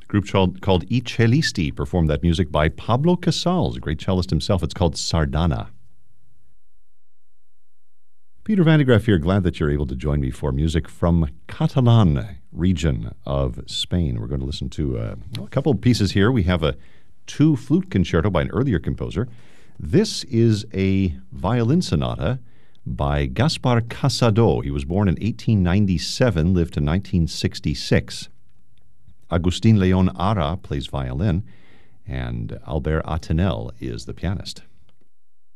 Group called I Cellisti performed that music by Pablo Casals, a great cellist himself. It's called Sardana. Peter Van de Graaff here. Glad that you're able to join me for music from Catalan region of Spain. We're going to listen to a couple of pieces here. We have a 2 flute concerto by an earlier composer. This is a violin sonata by Gaspar Casado. He was born in 1897, lived to 1966. Agustin Leon Ara plays violin, and Albert Atenel is the pianist.